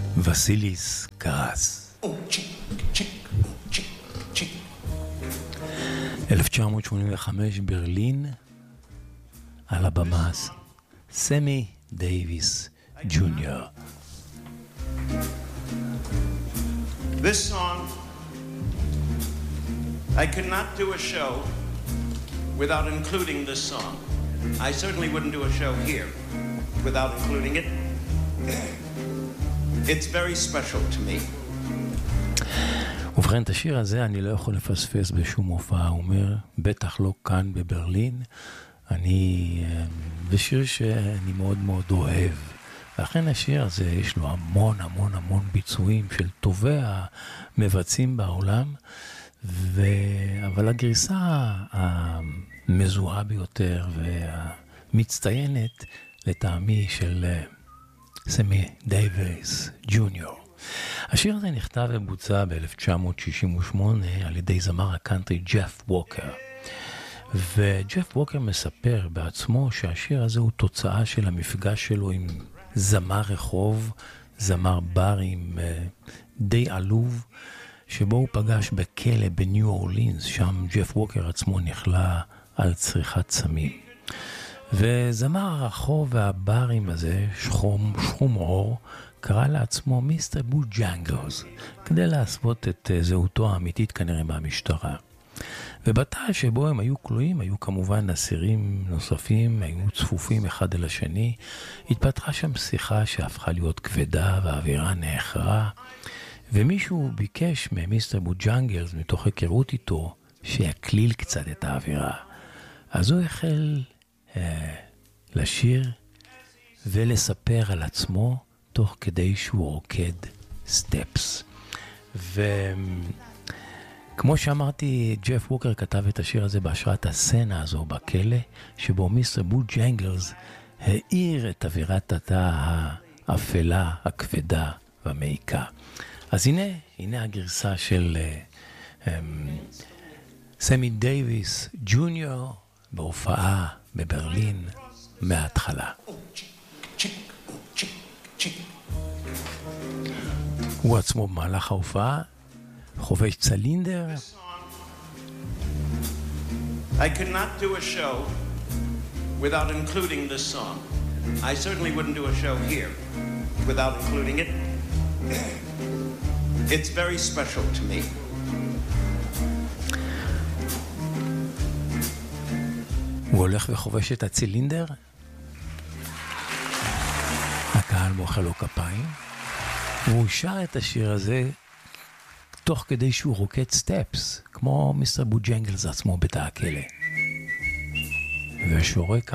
וסיליס קרס. 1985 ברלין, על הבמה סמי דייוויס ג'וניור. This song, I could not do a show without including this song. I certainly wouldn't do a show here without including it. It's very special to me. ובכן, את השיר הזה אני לא יכול לפספס בשום הופעה. הוא אומר, בטח לא כאן בברלין. זה שיר שאני מאוד מאוד אוהב. ואכן השיר הזה יש לו המון המון המון ביצועים של טובי המבצעים בעולם. אבל הגרסה המזוהה ביותר והמצטיינת לטעמי של סמי דייוויס ג'וניור. השיר הזה נכתב ובוצע ב-1968 על ידי זמר הקאנטרי ג'ף ווקר. וג'ף ווקר מספר בעצמו שהשיר הזה הוא תוצאה של המפגש שלו עם זמר רחוב, זמר ברים די עלוב, שבו הוא פגש בכלא בניו אורלינס, שם ג'ף ווקר עצמו נכלה על צריכת סמים. וזמר הרחוב והברים הזה, שחום עור, קרא לעצמו מיסטר בוג'נגלס, כדי להסוות את זהותו האמיתית כנראה מהמשטרה. ובתא שבו הם היו כלואים, היו כמובן אסירים נוספים, היו צפופים אחד אל השני. התפתחה שם שיחה שהפכה להיות כבדה והאווירה נאחרה, ומישהו ביקש ממיסטר בוג'נגלס, מתוך היכרות איתו, שיקליל קצת את האווירה. אז הוא החל לשיר ולספר על עצמו, תוך כדי שהוא רוקד סטפס. וכמו שאמרתי, ג'ף ווקר כתב את השיר הזה בהשראת הסצנה הזו בכלא, שבו מיסטר בוג'נגלס העיר את אווירת התא האפלה, הכבדה והמעיקה. אז הנה הגרסה של סמי דייוויס ג'וניור בהופעה בברלין מההתחלה. הוא עצמו במהלך ההופעה חובש צלינדר. I could not do a show without including this song. I certainly wouldn't do a show here without including it. It's very special to me. הוא הולך וחובש את הצילינדר. הקהל מוחא לו כפיים. והוא שר את השיר הזה תוך כדי שהוא רוקד סטפס, כמו מיסטר בוג'נגלס עצמו בתא הכלא. ושורק